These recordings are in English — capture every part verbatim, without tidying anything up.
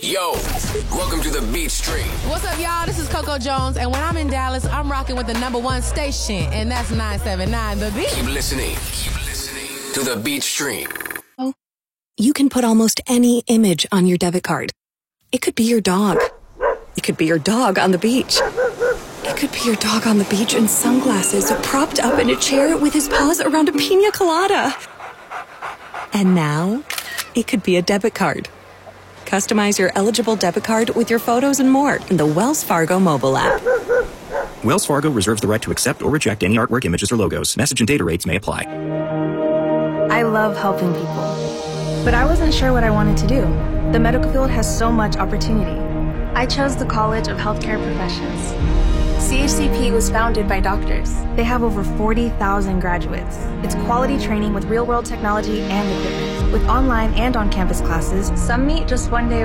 Yo, welcome to the Beat Stream. What's up, y'all? This is Coco Jones, and when I'm in Dallas, I'm rocking with the number one station, and that's nine seven nine The Beat. Keep listening. Keep listening to the Beat Stream. You can put almost any image on your debit card. It could be your dog. It could be your dog on the beach. It could be your dog on the beach in sunglasses, propped up in a chair with his paws around a pina colada. And now, it could be a debit card. Customize your eligible debit card with your photos and more in the Wells Fargo mobile app. Wells Fargo reserves the right to accept or reject any artwork, images, or logos. Message and data rates may apply. I love helping people, but I wasn't sure what I wanted to do. The medical field has so much opportunity. I chose the College of Healthcare Professions. C H C P was founded by doctors. They have over forty thousand graduates. It's quality training with real-world technology and equipment. With online and on-campus classes, some meet just one day a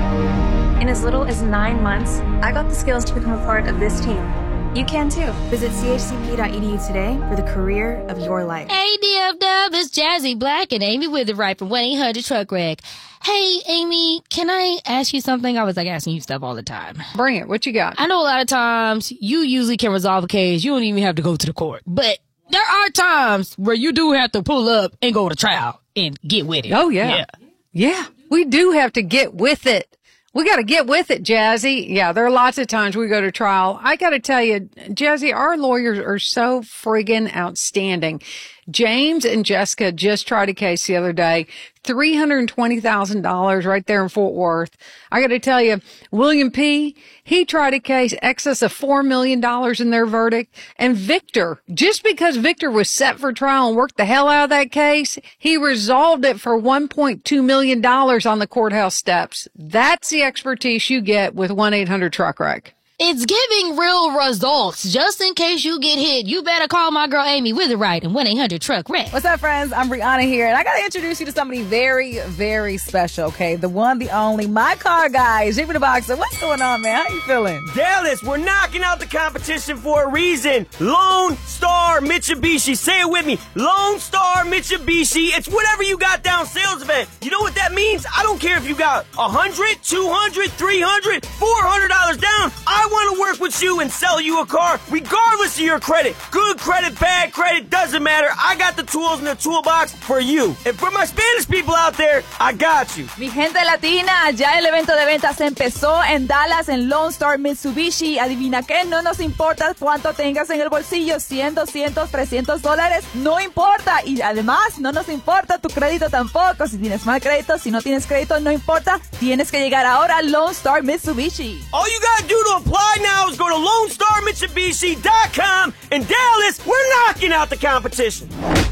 week. In as little as nine months, I got the skills to become a part of this team. You can too. Visit c h c p dot e d u today for the career of your life. Hey, D F W, it's Jazzy Black and Amy Witherright from one eight hundred Truck Wreck. Hey, Amy, can I ask you something? I was like asking you stuff all the time. Bring it. What you got? I know a lot of times you usually can resolve a case. You don't even have to go to the court. But there are times where you do have to pull up and go to trial and get with it. Oh, yeah. Yeah. Yeah. We do have to get with it. We got to get with it, Jazzy. Yeah, there are lots of times we go to trial. I got to tell you, Jazzy, our lawyers are so friggin' outstanding. James and Jessica just tried a case the other day, three hundred twenty thousand dollars right there in Fort Worth. I got to tell you, William P., he tried a case excess of four million dollars in their verdict. And Victor, just because Victor was set for trial and worked the hell out of that case, he resolved it for one point two million dollars on the courthouse steps. That's the expertise you get with one eight hundred Truck Wreck. It's giving real results. Just in case you get hit, you better call my girl Amy Witherright and one eight hundred Truck Wreck. What's up, friends? I'm Brianna here, and I gotta introduce you to somebody very, very special, okay? The one, the only, my car guy, Jimmy the Boxer. What's going on, man? How you feeling? Dallas, we're knocking out the competition for a reason. Lone Star Mitsubishi. Say it with me. Lone Star Mitsubishi. It's whatever you got down sales event. You know what that means? I don't care if you got one hundred, two hundred, three hundred, four hundred dollars down. I want to work with you and sell you a car regardless of your credit. Good credit, bad credit, doesn't matter. I got the tools in the toolbox for you. And for my Spanish people out there, I got you. Mi gente latina, ya el evento de ventas empezó en Dallas en Lone Star Mitsubishi. Adivina qué, no nos importa cuánto tengas en el bolsillo, cien, doscientos, trescientos dólares, no importa. Y además, no nos importa tu crédito tampoco. Si tienes mal crédito, si no tienes crédito, no importa. Tienes que llegar ahora a Lone Star Mitsubishi. All you gotta do to apply now is go to lone star mitsubishi dot com. In Dallas, we're knocking out the competition.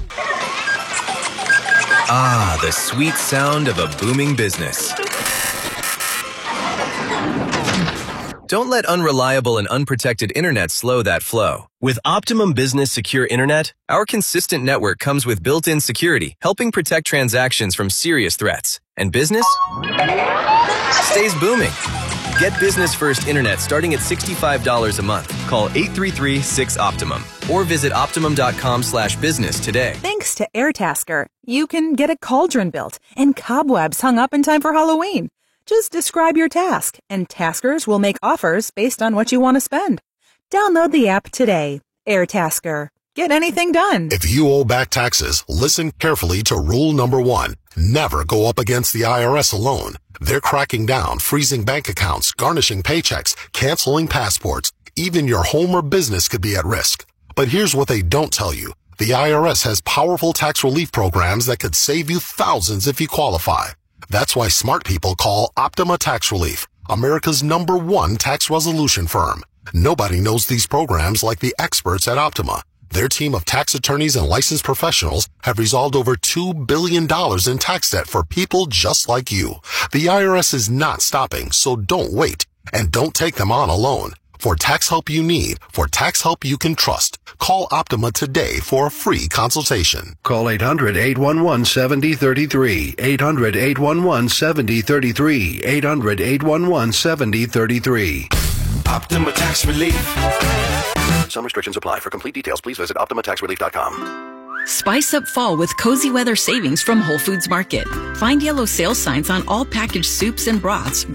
Ah, the sweet sound of a booming business. Don't let unreliable and unprotected internet slow that flow. With Optimum Business Secure Internet, our consistent network comes with built-in security, helping protect transactions from serious threats. And business stays booming. Get business first internet starting at sixty-five dollars a month. Call eight three three, six, Optimum or visit optimum.com slash business today. Thanks to Airtasker, you can get a cauldron built and cobwebs hung up in time for Halloween. Just describe your task, and taskers will make offers based on what you want to spend. Download the app today. Airtasker. Get anything done. If you owe back taxes, listen carefully to rule number one. Never go up against the I R S alone. They're cracking down, freezing bank accounts, garnishing paychecks, canceling passports. Even your home or business could be at risk. But here's what they don't tell you. The I R S has powerful tax relief programs that could save you thousands if you qualify. That's why smart people call Optima Tax Relief, America's number one tax resolution firm. Nobody knows these programs like the experts at Optima. Their team of tax attorneys and licensed professionals have resolved over two billion dollars in tax debt for people just like you. The I R S is not stopping, so don't wait. And don't take them on alone. For tax help you need, for tax help you can trust, call Optima today for a free consultation. Call eight hundred, eight one one, seven zero three three, eight hundred, eight one one, seven zero three three, eight hundred, eight one one, seven zero three three. Optima Tax Relief. Some restrictions apply. For complete details, please visit optima tax relief dot com. Spice up fall with cozy weather savings from Whole Foods Market. Find yellow sale signs on all packaged soups and broths,